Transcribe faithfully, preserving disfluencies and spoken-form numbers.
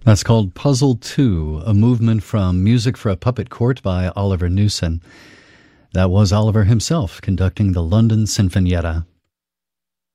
That's called Puzzle two, a movement from Music for a Puppet Court by Oliver Newson. That was Oliver himself conducting the London Sinfonietta.